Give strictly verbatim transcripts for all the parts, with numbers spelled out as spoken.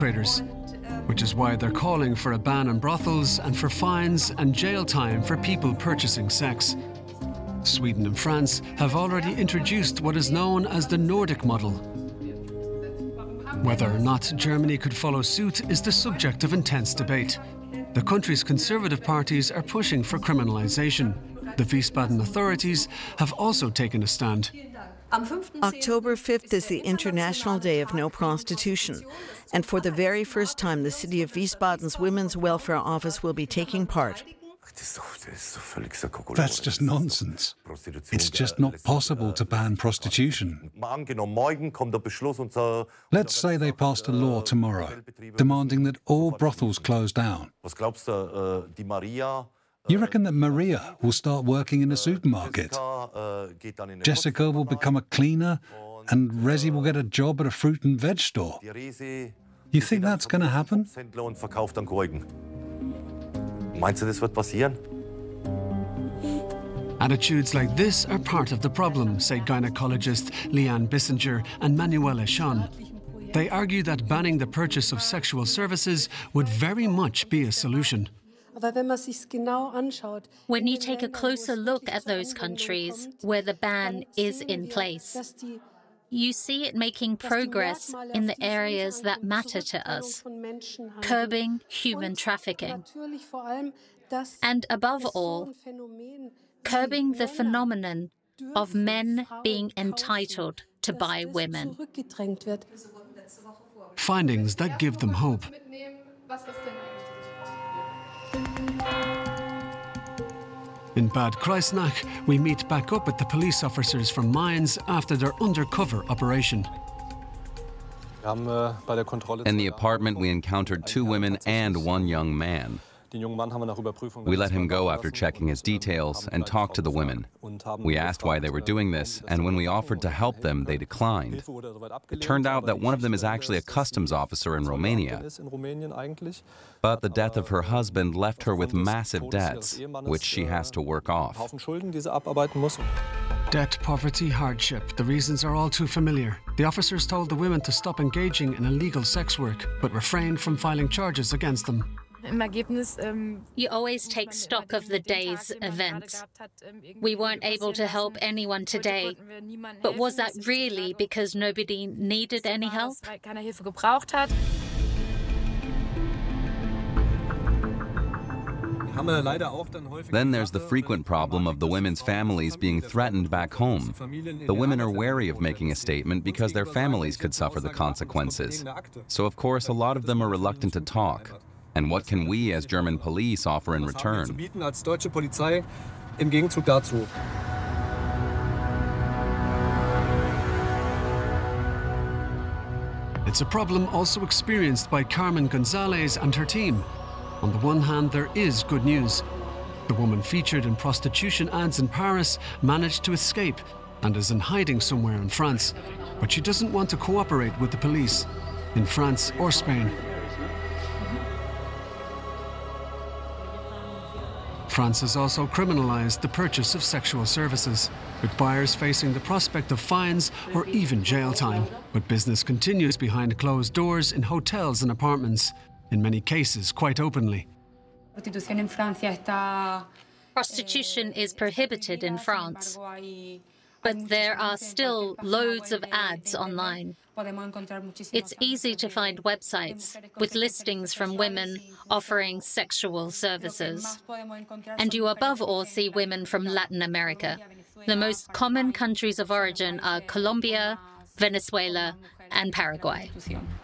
perpetrators, which is why they're calling for a ban on brothels and for fines and jail time for people purchasing sex. Sweden and France have already introduced what is known as the Nordic model. Whether or not Germany could follow suit is the subject of intense debate. The country's conservative parties are pushing for criminalisation. The Wiesbaden authorities have also taken a stand. October fifth is the International Day of No Prostitution, and for the very first time, the city of Wiesbaden's Women's Welfare Office will be taking part. That's just nonsense. It's just not possible to ban prostitution. Let's say they passed a law tomorrow demanding that all brothels close down. You reckon that Maria will start working in a supermarket? Jessica will become a cleaner, and Rezi will get a job at a fruit and veg store. You think that's going to happen? Attitudes like this are part of the problem, say gynecologist Leanne Bissinger and Manuela Schon. They argue that banning the purchase of sexual services would very much be a solution. When you take a closer look at those countries where the ban is in place, you see it making progress in the areas that matter to us, curbing human trafficking, and above all, curbing the phenomenon of men being entitled to buy women. Findings that give them hope. In Bad Kreuznach, we meet back up with the police officers from Mainz after their undercover operation. In the apartment, we encountered two women and one young man. We let him go after checking his details and talked to the women. We asked why they were doing this, and when we offered to help them, they declined. It turned out that one of them is actually a customs officer in Romania. But the death of her husband left her with massive debts, which she has to work off. Debt, poverty, hardship. The reasons are all too familiar. The officers told the women to stop engaging in illegal sex work, but refrained from filing charges against them. You always take stock of the day's events. We weren't able to help anyone today, but was that really because nobody needed any help? Then there's the frequent problem of the women's families being threatened back home. The women are wary of making a statement because their families could suffer the consequences. So of course a lot of them are reluctant to talk. And what can we as German police offer in return? It's a problem also experienced by Carmen Gonzalez and her team. On the one hand, there is good news. The woman featured in prostitution ads in Paris managed to escape and is in hiding somewhere in France. But she doesn't want to cooperate with the police in France or Spain. France has also criminalized the purchase of sexual services, with buyers facing the prospect of fines or even jail time. But business continues behind closed doors in hotels and apartments, in many cases quite openly. Prostitution is prohibited in France, but there are still loads of ads online. It's easy to find websites with listings from women offering sexual services. And you above all see women from Latin America. The most common countries of origin are Colombia, Venezuela, and Paraguay.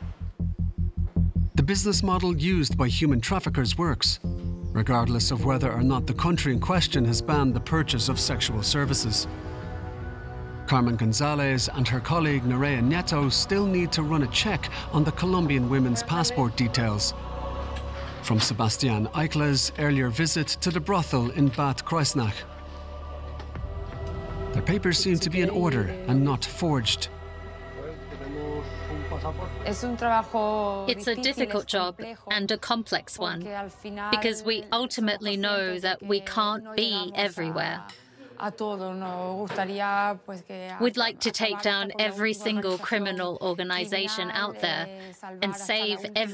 The business model used by human traffickers works, regardless of whether or not the country in question has banned the purchase of sexual services. Carmen Gonzalez and her colleague Nerea Nieto still need to run a check on the Colombian women's passport details. From Sebastian Eichler's earlier visit to the brothel in Bad Kreuznach. Their papers seem to be in order and not forged. It's a difficult job and a complex one, because we ultimately know that we can't be everywhere. We'd like to take down every single criminal organization out there and save every